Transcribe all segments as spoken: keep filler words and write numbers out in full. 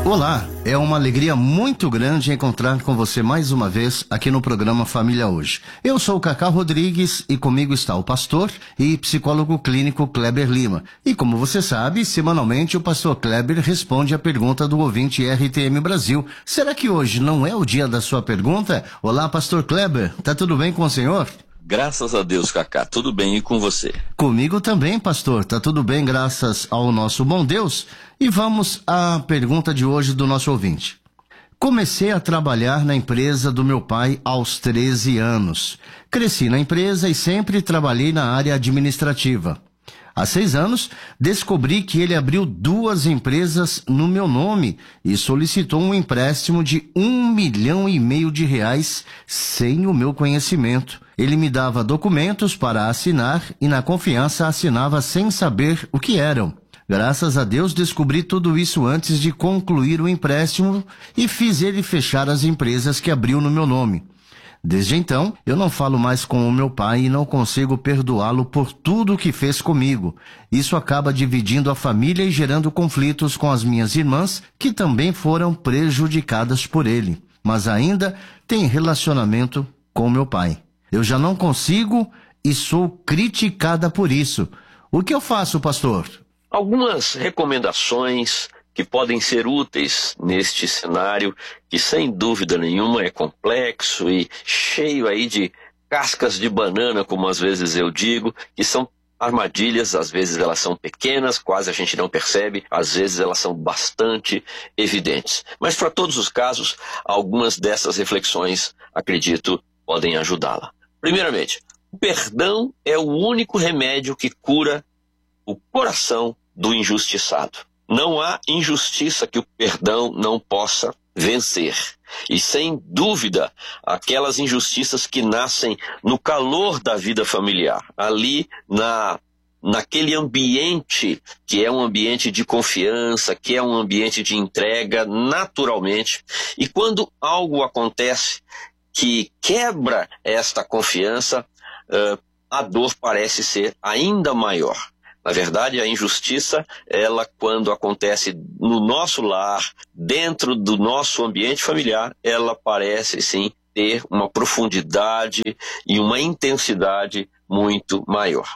Olá, é uma alegria muito grande encontrar com você mais uma vez aqui no programa Família Hoje. Eu sou o Cacá Rodrigues e comigo está o pastor e psicólogo clínico Kleber Lima. E como você sabe, semanalmente o pastor Kleber responde a pergunta do ouvinte R T M Brasil. Será que hoje não é o dia da sua pergunta? Olá, pastor Kleber, tá tudo bem com o senhor? Graças a Deus, Cacá, tudo bem, e com você? Comigo também, pastor, tá tudo bem, graças ao nosso bom Deus. E vamos à pergunta de hoje do nosso ouvinte. Comecei a trabalhar na empresa do meu pai aos treze anos. Cresci na empresa e sempre trabalhei na área administrativa. Há seis anos, descobri que ele abriu duas empresas no meu nome e solicitou um empréstimo de um milhão e meio de reais sem o meu conhecimento. Ele me dava documentos para assinar e, na confiança, assinava sem saber o que eram. Graças a Deus, descobri tudo isso antes de concluir o empréstimo e fiz ele fechar as empresas que abriu no meu nome. Desde então, eu não falo mais com o meu pai e não consigo perdoá-lo por tudo que fez comigo. Isso acaba dividindo a família e gerando conflitos com as minhas irmãs, que também foram prejudicadas por ele. Mas ainda tem relacionamento com meu pai. Eu já não consigo e sou criticada por isso. O que eu faço, pastor? Algumas recomendações que podem ser úteis neste cenário, que sem dúvida nenhuma é complexo e cheio aí de cascas de banana, como às vezes eu digo, que são armadilhas. Às vezes elas são pequenas, quase a gente não percebe, às vezes elas são bastante evidentes. Mas para todos os casos, algumas dessas reflexões, acredito, podem ajudá-la. Primeiramente, o perdão é o único remédio que cura o coração do injustiçado. Não há injustiça que o perdão não possa vencer. E sem dúvida, aquelas injustiças que nascem no calor da vida familiar, ali na, naquele ambiente que é um ambiente de confiança, que é um ambiente de entrega, naturalmente. E quando algo acontece que quebra esta confiança, uh, a dor parece ser ainda maior. Na verdade, a injustiça, ela quando acontece no nosso lar, dentro do nosso ambiente familiar, ela parece sim ter uma profundidade e uma intensidade muito maior.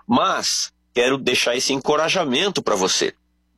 Mas quero deixar esse encorajamento para você.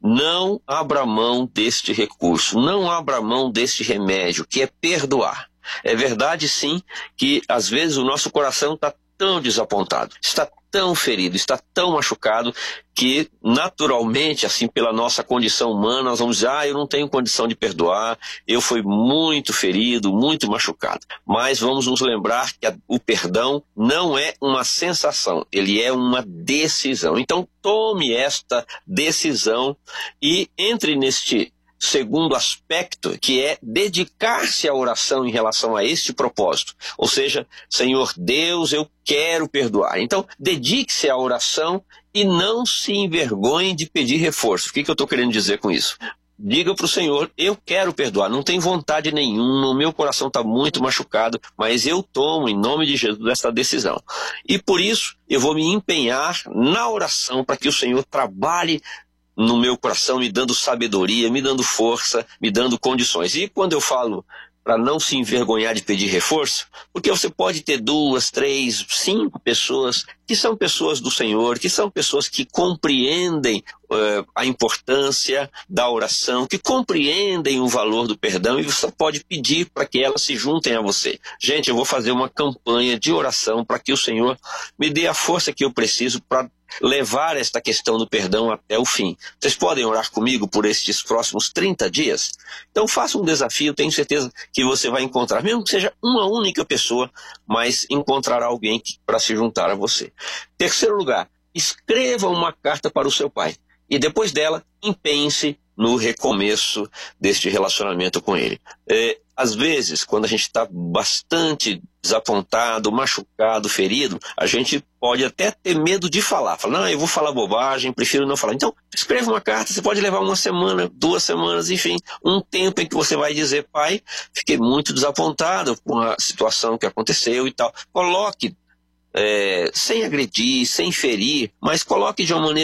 Não abra mão deste recurso, não abra mão deste remédio, que é perdoar. É verdade sim que às vezes o nosso coração está tão desapontado, está tão ferido, está tão machucado, que naturalmente, assim, pela nossa condição humana, nós vamos dizer, ah, eu não tenho condição de perdoar, eu fui muito ferido, muito machucado. Mas vamos nos lembrar que a, o perdão não é uma sensação, ele é uma decisão. Então tome esta decisão e entre neste segundo aspecto, que é dedicar-se à oração em relação a este propósito. Ou seja, Senhor Deus, eu quero perdoar. Então, dedique-se à oração e não se envergonhe de pedir reforço. O que, que eu estou querendo dizer com isso? Diga para o Senhor, eu quero perdoar, não tenho vontade nenhuma, o meu coração está muito machucado, mas eu tomo em nome de Jesus esta decisão. E por isso, eu vou me empenhar na oração para que o Senhor trabalhe no meu coração, me dando sabedoria, me dando força, me dando condições. E quando eu falo para não se envergonhar de pedir reforço, porque você pode ter duas, três, cinco pessoas que são pessoas do Senhor, que são pessoas que compreendem uh, a importância da oração, que compreendem o valor do perdão, e você pode pedir para que elas se juntem a você. Gente, eu vou fazer uma campanha de oração para que o Senhor me dê a força que eu preciso para levar esta questão do perdão até o fim. Vocês podem orar comigo por estes próximos trinta dias? Então faça um desafio, tenho certeza que você vai encontrar, mesmo que seja uma única pessoa, mas encontrará alguém para se juntar a você. Terceiro lugar, escreva uma carta para o seu pai e depois dela, empenhe-se no recomeço deste relacionamento com ele. É, às vezes, quando a gente está bastante desapontado, machucado, ferido, a gente pode até ter medo de falar. Fala, não, eu vou falar bobagem, prefiro não falar. Então, escreva uma carta, você pode levar uma semana, duas semanas, enfim, um tempo em que você vai dizer, pai, fiquei muito desapontado com a situação que aconteceu e tal. Coloque, é, sem agredir, sem ferir, mas coloque de uma maneira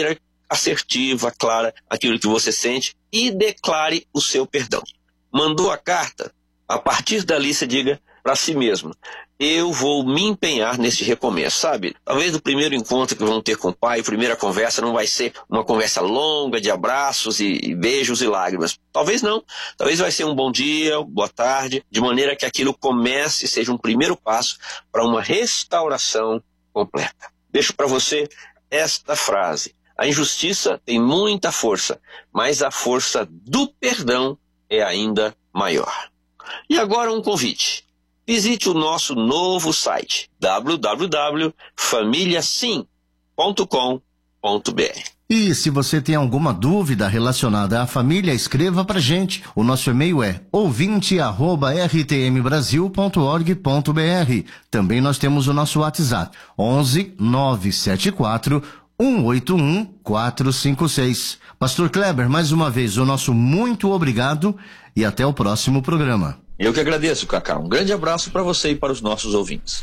assertiva, clara, aquilo que você sente, e declare o seu perdão. Mandou a carta? A partir dali você diga para si mesmo: eu vou me empenhar nesse recomeço, sabe? Talvez no primeiro encontro que vão ter com o pai, a primeira conversa não vai ser uma conversa longa de abraços e, e beijos e lágrimas. Talvez não. Talvez vai ser um bom dia, boa tarde, de maneira que aquilo comece, seja um primeiro passo para uma restauração completa. Deixo para você esta frase: a injustiça tem muita força, mas a força do perdão é ainda maior. E agora um convite. Visite o nosso novo site, w w w ponto família sim ponto com ponto b r. E se você tem alguma dúvida relacionada à família, escreva pra gente. O nosso e-mail é ouvinte arroba r t m brasil ponto org ponto b r. Também nós temos o nosso WhatsApp, onze nove sete quatro um oito um quatro cinco seis. Pastor Kleber, mais uma vez, o nosso muito obrigado e até o próximo programa. Eu que agradeço, Cacá. Um grande abraço para você e para os nossos ouvintes.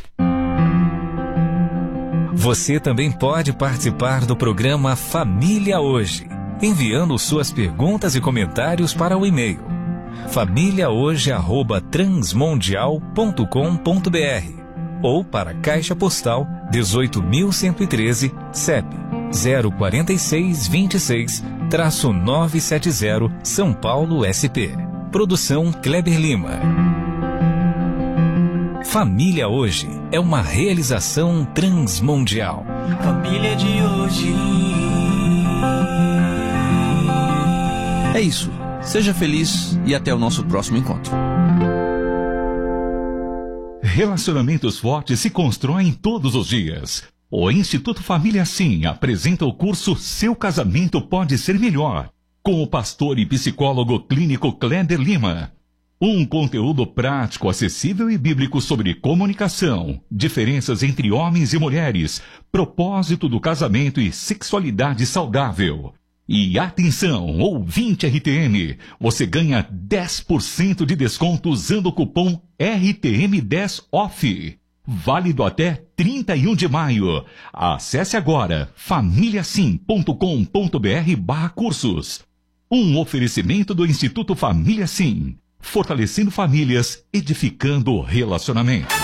Você também pode participar do programa Família Hoje, enviando suas perguntas e comentários para o e-mail família hoje arroba transmundial ponto com ponto b r ou para a Caixa Postal dezoito mil cento e treze, C E P zero quatro seis dois seis, nove sete zero, São Paulo, S P. Produção Kleber Lima. Família Hoje é uma realização transmundial. Família de hoje. É isso. Seja feliz e até o nosso próximo encontro. Relacionamentos fortes se constroem todos os dias. O Instituto Família Sim apresenta o curso Seu Casamento Pode Ser Melhor, com o pastor e psicólogo clínico Kleber Lima. Um conteúdo prático, acessível e bíblico sobre comunicação, diferenças entre homens e mulheres, propósito do casamento e sexualidade saudável. E atenção, ouvinte R T M, você ganha dez por cento de desconto usando o cupom R T M dez off. Válido até trinta e um de maio. Acesse agora família sim ponto com ponto b r barra cursos. Um oferecimento do Instituto Família Sim, fortalecendo famílias, edificando relacionamentos.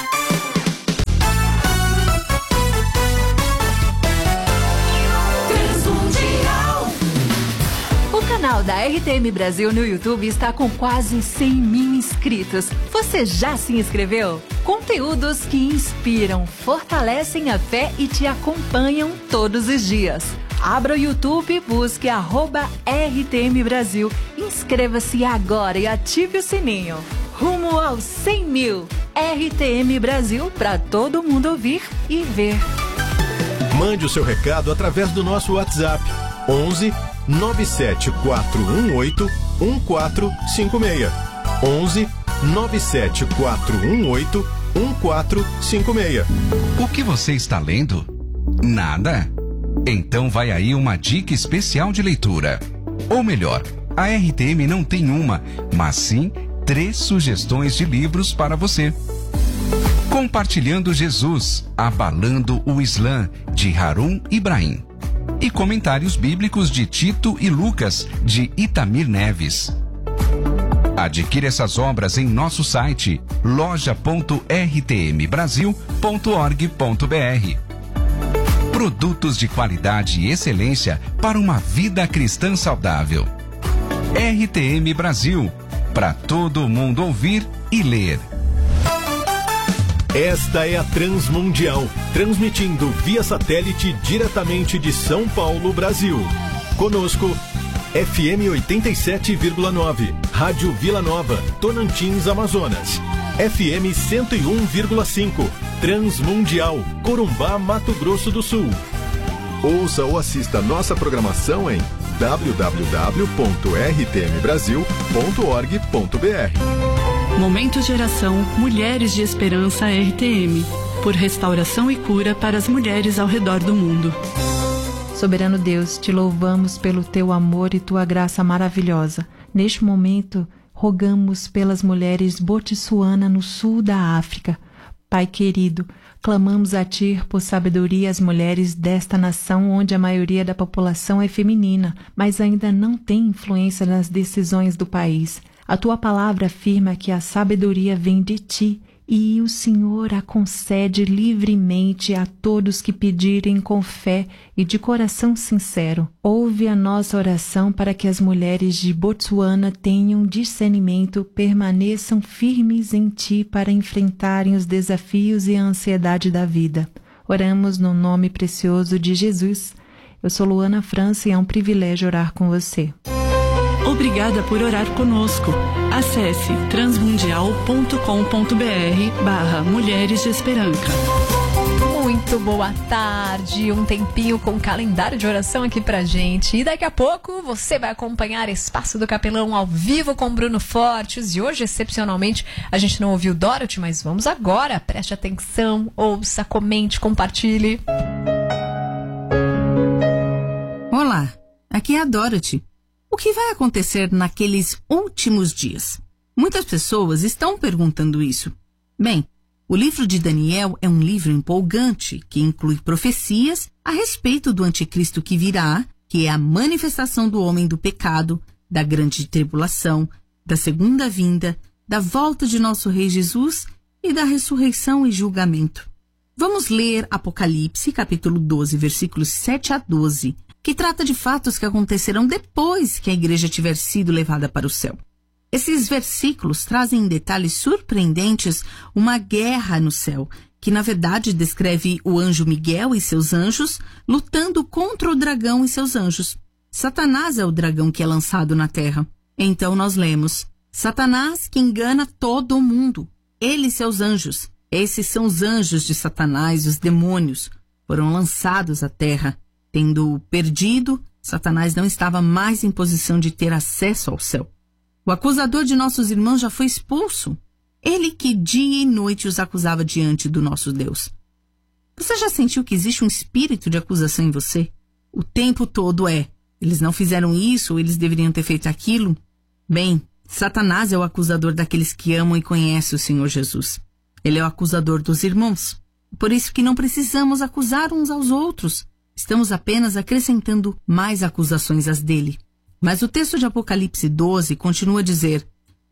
O canal da R T M Brasil no YouTube está com quase cem mil inscritos. Você já se inscreveu? Conteúdos que inspiram, fortalecem a fé e te acompanham todos os dias. Abra o YouTube e busque arroba R T M Brasil. Inscreva-se agora e ative o sininho. Rumo aos cem mil. R T M Brasil para todo mundo ouvir e ver. Mande o seu recado através do nosso WhatsApp onze nove sete quatro um oito um quatro cinco seis. onze nove sete quatro um oito um quatro cinco seis. O que você está lendo? Nada? Então vai aí uma dica especial de leitura. Ou melhor, a R T M não tem uma, mas sim três sugestões de livros para você. Compartilhando Jesus, Abalando o Islã, de Harun Ibrahim. E comentários bíblicos de Tito e Lucas, de Itamir Neves. Adquira essas obras em nosso site loja ponto r t m brasil ponto org ponto b r. Produtos de qualidade e excelência para uma vida cristã saudável. R T M Brasil, para todo mundo ouvir e ler. Esta é a Transmundial, transmitindo via satélite diretamente de São Paulo, Brasil. Conosco, F M oitenta e sete vírgula nove, Rádio Vila Nova, Tonantins, Amazonas. F M cento e um vírgula cinco, Transmundial, Corumbá, Mato Grosso do Sul. Ouça ou assista nossa programação em w w w ponto r t m brasil ponto org ponto b r. Momento Geração Mulheres de Esperança R T M, por restauração e cura para as mulheres ao redor do mundo. Soberano Deus, te louvamos pelo teu amor e tua graça maravilhosa. Neste momento, rogamos pelas mulheres Botsuana, no sul da África. Pai querido, clamamos a Ti por sabedoria às mulheres desta nação onde a maioria da população é feminina, mas ainda não tem influência nas decisões do país. A Tua palavra afirma que a sabedoria vem de Ti e o Senhor a concede livremente a todos que pedirem com fé e de coração sincero. Ouve a nossa oração para que as mulheres de Botsuana tenham discernimento, permaneçam firmes em Ti para enfrentarem os desafios e a ansiedade da vida. Oramos no nome precioso de Jesus. Eu sou Luana França e é um privilégio orar com você. Obrigada por orar conosco. Acesse transmundial.com.br barra Mulheres de Esperança. Muito boa tarde, um tempinho com o calendário de oração aqui pra gente. E daqui a pouco você vai acompanhar Espaço do Capelão ao vivo com Bruno Fortes. E hoje, excepcionalmente, a gente não ouviu Dorothy, mas vamos agora. Preste atenção, ouça, comente, compartilhe. Olá, aqui é a Dorothy. O que vai acontecer naqueles últimos dias? Muitas pessoas estão perguntando isso. Bem, o livro de Daniel é um livro empolgante que inclui profecias a respeito do anticristo que virá, que é a manifestação do homem do pecado, da grande tribulação, da segunda vinda, da volta de nosso Rei Jesus e da ressurreição e julgamento. Vamos ler Apocalipse, capítulo doze, versículos sete a doze, que trata de fatos que acontecerão depois que a igreja tiver sido levada para o céu. Esses versículos trazem em detalhes surpreendentes uma guerra no céu, que na verdade descreve o anjo Miguel e seus anjos lutando contra o dragão e seus anjos. Satanás é o dragão que é lançado na terra. Então nós lemos: Satanás que engana todo o mundo, ele e seus anjos. Esses são os anjos de Satanás, os demônios, foram lançados à terra. Tendo perdido, Satanás não estava mais em posição de ter acesso ao céu. O acusador de nossos irmãos já foi expulso. Ele que dia e noite os acusava diante do nosso Deus. Você já sentiu que existe um espírito de acusação em você? O tempo todo é: eles não fizeram isso, ou eles deveriam ter feito aquilo? Bem, Satanás é o acusador daqueles que amam e conhecem o Senhor Jesus. Ele é o acusador dos irmãos. Por isso que não precisamos acusar uns aos outros. Estamos apenas acrescentando mais acusações às dele. Mas o texto de Apocalipse doze continua a dizer: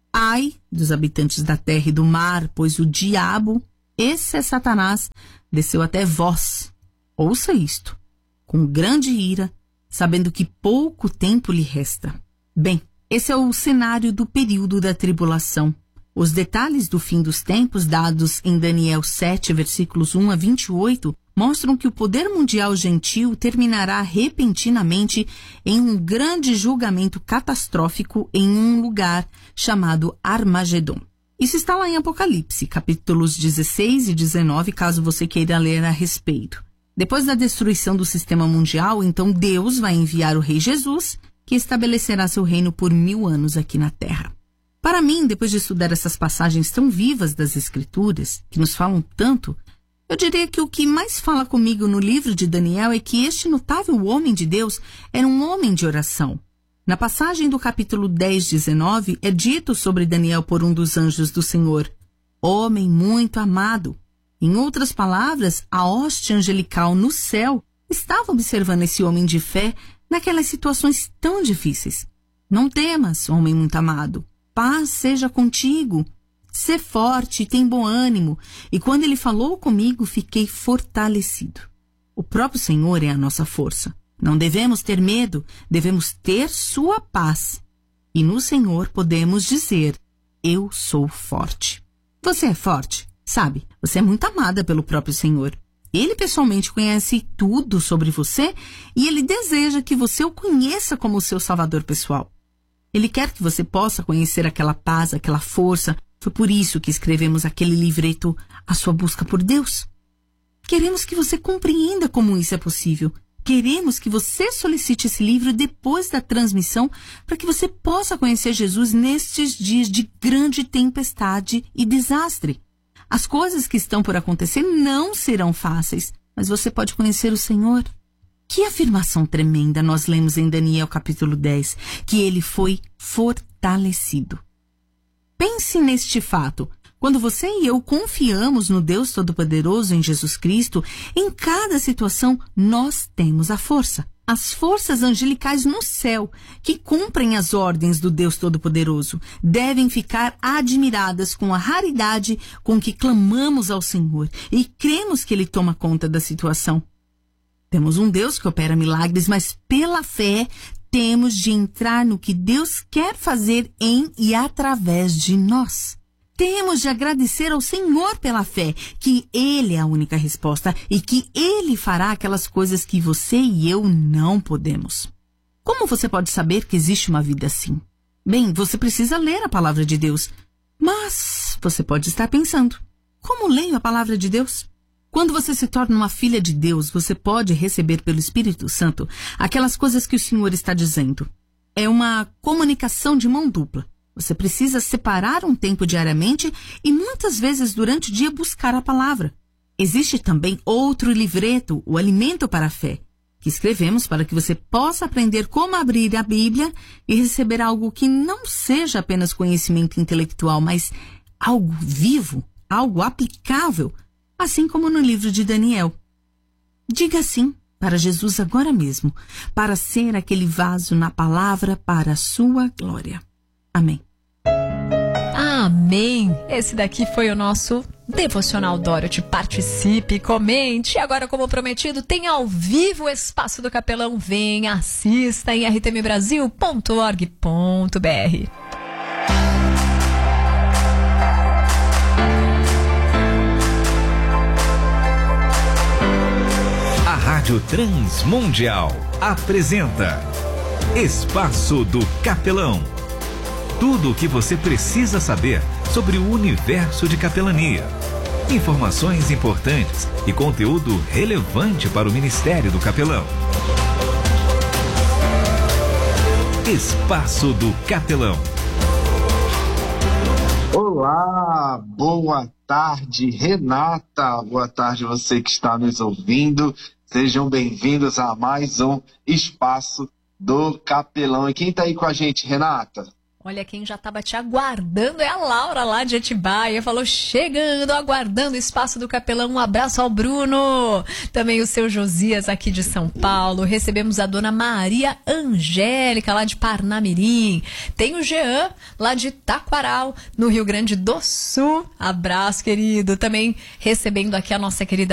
Ai dos habitantes da terra e do mar, pois o diabo, esse é Satanás, desceu até vós. Ouça isto, com grande ira, sabendo que pouco tempo lhe resta. Bem, esse é o cenário do período da tribulação. Os detalhes do fim dos tempos, dados em Daniel sete, versículos um a vinte e oito, mostram que o poder mundial gentil terminará repentinamente em um grande julgamento catastrófico em um lugar chamado Armagedon. Isso está lá em Apocalipse, capítulos dezesseis e dezenove, caso você queira ler a respeito. Depois da destruição do sistema mundial, então Deus vai enviar o Rei Jesus, que estabelecerá seu reino por mil anos aqui na Terra. Para mim, depois de estudar essas passagens tão vivas das Escrituras, que nos falam tanto, eu diria que o que mais fala comigo no livro de Daniel é que este notável homem de Deus era um homem de oração. Na passagem do capítulo dez, dezenove, é dito sobre Daniel por um dos anjos do Senhor: homem muito amado. Em outras palavras, a hoste angelical no céu estava observando esse homem de fé naquelas situações tão difíceis. Não temas, homem muito amado. Paz seja contigo. Sê forte e tem bom ânimo. E quando ele falou comigo, fiquei fortalecido. O próprio Senhor é a nossa força. Não devemos ter medo, devemos ter sua paz. E no Senhor podemos dizer: eu sou forte. Você é forte, sabe? Você é muito amada pelo próprio Senhor. Ele pessoalmente conhece tudo sobre você e ele deseja que você o conheça como seu salvador pessoal. Ele quer que você possa conhecer aquela paz, aquela força. Foi por isso que escrevemos aquele livreto, A Sua Busca por Deus. Queremos que você compreenda como isso é possível. Queremos que você solicite esse livro depois da transmissão para que você possa conhecer Jesus nestes dias de grande tempestade e desastre. As coisas que estão por acontecer não serão fáceis, mas você pode conhecer o Senhor. Que afirmação tremenda nós lemos em Daniel capítulo dez, que ele foi fortalecido. Pense neste fato. Quando você e eu confiamos no Deus Todo-Poderoso, em Jesus Cristo, em cada situação nós temos a força. As forças angelicais no céu, que cumprem as ordens do Deus Todo-Poderoso, devem ficar admiradas com a raridade com que clamamos ao Senhor e cremos que Ele toma conta da situação. Temos um Deus que opera milagres, mas pela fé temos de entrar no que Deus quer fazer em e através de nós. Temos de agradecer ao Senhor pela fé, que Ele é a única resposta e que Ele fará aquelas coisas que você e eu não podemos. Como você pode saber que existe uma vida assim? Bem, você precisa ler a palavra de Deus. Mas você pode estar pensando, como leio a palavra de Deus? Quando você se torna uma filha de Deus, você pode receber pelo Espírito Santo aquelas coisas que o Senhor está dizendo. É uma comunicação de mão dupla. Você precisa separar um tempo diariamente e muitas vezes durante o dia buscar a palavra. Existe também outro livreto, o Alimento para a Fé, que escrevemos para que você possa aprender como abrir a Bíblia e receber algo que não seja apenas conhecimento intelectual, mas algo vivo, algo aplicável, assim como no livro de Daniel. Diga sim para Jesus agora mesmo, para ser aquele vaso na palavra para a sua glória. Amém. Amém. Esse daqui foi o nosso Devocional Dorothy. Participe, comente. Agora, como prometido, tem ao vivo o Espaço do Capelão. Venha, assista em r t m brasil ponto org ponto b r. A Rádio Transmundial apresenta Espaço do Capelão. Tudo o que você precisa saber sobre o universo de capelania. Informações importantes e conteúdo relevante para o Ministério do Capelão. Espaço do Capelão. Olá, boa tarde, Renata. Boa tarde você que está nos ouvindo. Sejam bem-vindos a mais um Espaço do Capelão. E quem está aí com a gente, Renata? Olha, quem já estava te aguardando é a Laura lá de Atibaia. Falou, chegando, aguardando o Espaço do Capelão. Um abraço ao Bruno. Também o seu Josias aqui de São Paulo. Recebemos a dona Maria Angélica lá de Parnamirim. Tem o Jean lá de Taquaral, no Rio Grande do Sul. Abraço, querido. Também recebendo aqui a nossa querida